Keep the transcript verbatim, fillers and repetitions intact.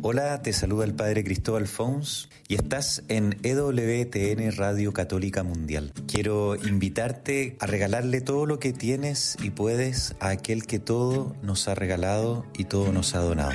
Hola, te saluda el Padre Cristóbal Fons y estás en E W T N Radio Católica Mundial. Quiero invitarte a regalarle todo lo que tienes y puedes a aquel que todo nos ha regalado y todo nos ha donado.